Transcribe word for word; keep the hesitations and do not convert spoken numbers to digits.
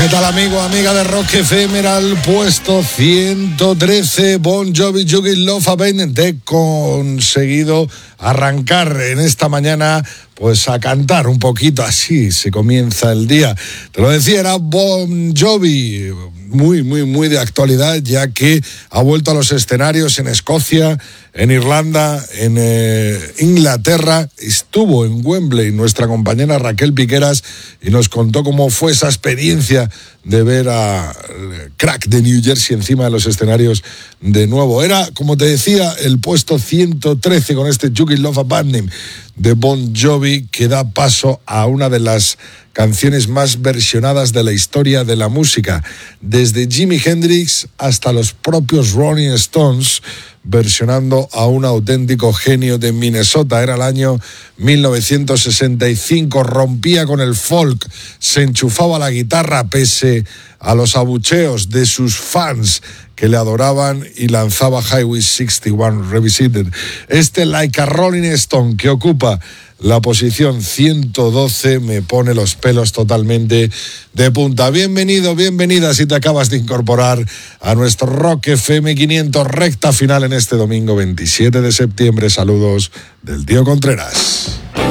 ¿Qué tal, amigo, amiga de Rock F M? Era el puesto ciento trece, Bon Jovi, You Give Love a Pain. He conseguido arrancar en esta mañana pues a cantar un poquito, así se comienza el día. Te lo decía, era Bon Jovi, muy, muy, muy de actualidad, ya que ha vuelto a los escenarios en Escocia, en Irlanda, en eh, Inglaterra. Estuvo en Wembley nuestra compañera Raquel Piqueras y nos contó cómo fue esa experiencia de ver a Crack de New Jersey encima de los escenarios de nuevo. Era, como te decía, el puesto ciento trece con este You Give Love a Pain de Bon Jovi, que da paso a una de las canciones más versionadas de la historia de la música, desde Jimi Hendrix hasta los propios Rolling Stones, versionando a un auténtico genio de Minnesota. Era el año mil novecientos sesenta y cinco, rompía con el folk, se enchufaba la guitarra pese a los abucheos de sus fans que le adoraban, y lanzaba Highway sesenta y uno Revisited. Este Like a Rolling Stone, que ocupa la posición ciento doce, me pone los pelos totalmente de punta. Bienvenido, bienvenida si te acabas de incorporar a nuestro Rock F M quinientos, recta final en este domingo veintisiete de septiembre. Saludos del tío Contreras.